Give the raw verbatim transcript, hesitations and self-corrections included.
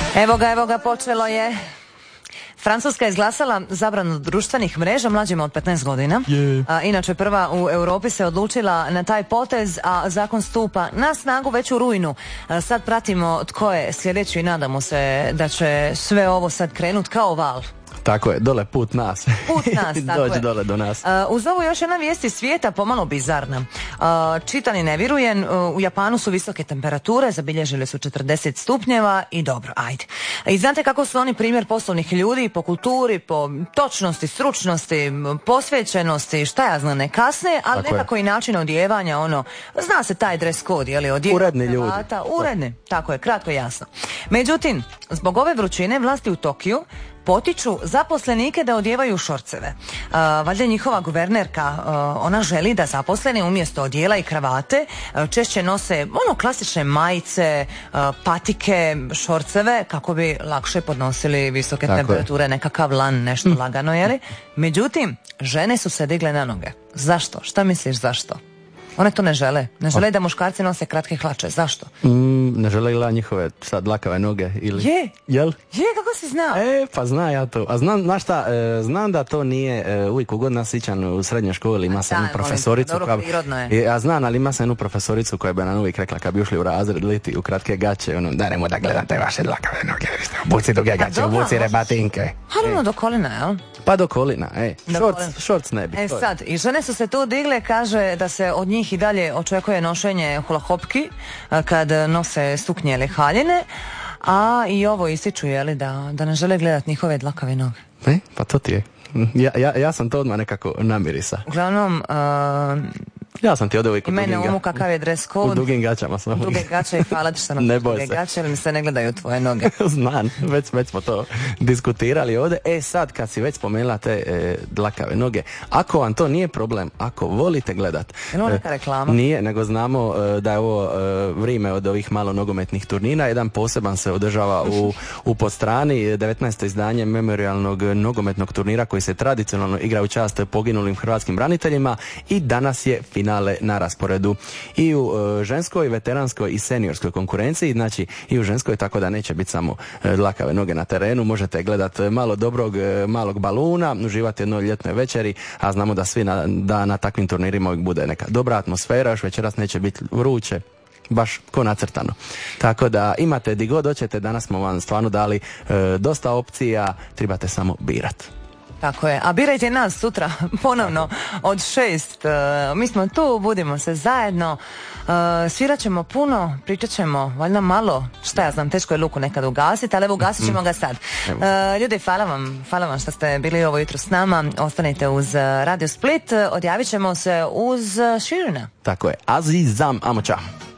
Evo ga, evo ga, počelo je. Francuska je izglasala zabranu društvenih mreža mlađima od petnaest godina. Yeah. A, inače prva u Europi se odlučila na taj potez, a zakon stupa na snagu već u rujnu. A, sad pratimo tko je sljedeći i nadamo se da će sve ovo sad krenut kao val. Tako je, dole put nas. Put nas, tako Dođe je. dole do nas. Uh, uz ovo još jedna vijest iz svijeta, pomalo bizarna. Uh, čitan i nevjerujen, uh, u Japanu su visoke temperature, zabilježile su četrdeset stupnjeva i dobro, ajde. I znate kako su oni primjer poslovnih ljudi po kulturi, po točnosti, stručnosti, posvećenosti, šta ja znam, ne kasne, ali tako nekako je. i način odjevanja, ono, zna se taj dress code, je li, odjevanje Uredni ljudi. kravata, uredni, tako je, kratko i jasno. Međutim, zbog ove vrućine vlasti u Tokiju potiču zaposlenike da odjevaju šorceve. Uh, valjda njihova guvernerka, uh, ona želi da zaposleni umjesto odjela i kravate uh, češće nose ono klasične majice, uh, patike, šorceve kako bi lakše podnosili visoke Tako temperature, je. Nekakav lan, nešto mm. lagano, jeli? Međutim, žene su se digle na noge. Zašto? Šta misliš zašto? One to ne žele. Ne žele da muškarci nose kratke hlače. Zašto? Mm, ne žele ila njihove sad dlakave noge ili... Je. Jel? Je, kako si znao? E, pa zna ja to. A znam, znaš šta, e, znam da to nije e, uvijek ugod nas ićan u srednjoj školi, ima se jednu profesoricu. Dobro, prirodno je. Je, ja znam, ali ima se jednu profesoricu koja bi nam uvijek rekla kad bi ušli u razred liti u kratke gaće, ono, da nemo da gledam te vaše dlakave noge, buci duge gaće, buci rebatinke. Haruno do kolina, jel? Pa do kolina, ej. Shorts, shorts ne bi. E sad, i žene su se tu digle, kaže da se od njih i dalje očekuje nošenje hulahopki kad nose suknje ili haljine, a i ovo ističu, jeli, da, da ne žele gledati njihove dlakave noge. E, pa to ti je. Ja, ja, ja sam to odmah nekako namirisa. Uglavnom, uh, ja sam ti ovdje uvijek u mene dugim, umu kakav je dress code. U dugim gaćama sam. Duge gaće i hvala ti što nam ne duge gaće, ali mi se ne gledaju tvoje noge. Znam, već, već smo to diskutirali ovdje. E sad, kad si već spomenula te e, dlakave noge, ako vam to nije problem, ako volite gledat. Je li ovo neka reklama? Nije, nego znamo e, da je ovo e, vrijeme od ovih malo nogometnih turnira. Jedan poseban se održava u, u Podstrani, devetnaesto izdanje memorialnog nogometnog turnira koji se tradicionalno igra u čast poginulim hrvatskim braniteljima i danas je finale na rasporedu i u e, ženskoj, veteranskoj i seniorskoj konkurenciji, znači i u ženskoj, tako da neće biti samo e, dlakave noge na terenu, možete gledati malo dobrog e, malog baluna, uživati jednoj ljetnoj večeri, a znamo da svi na, da na takvim turnirima uvijek bude neka dobra atmosfera, još večeras neće biti vruće, baš ko nacrtano. Tako da imate di god hoćete, danas smo vam stvarno dali e, dosta opcija, trebate samo birat. Tako je, a birajte nas sutra ponovno od šest, uh, mi smo tu, budimo se zajedno, uh, svirat ćemo puno, pričat ćemo valjda malo, šta ja znam, teško je Luku nekad ugasiti, ali evo ugasit ćemo ga sad. Uh, ljudi, hvala vam, hvala vam što ste bili ovo jutro s nama, ostanite uz Radio Split, odjavit ćemo se uz Širina. Tako je, Azizam, amo čao.